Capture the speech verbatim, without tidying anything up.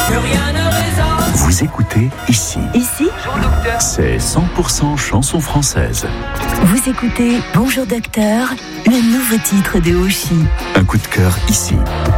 que rien ne résonne. Vous écoutez ici. Ici, C'est cent pour cent chanson française. vous écoutez Bonjour Docteur, le nouveau titre de Oshi. Un coup de cœur ici.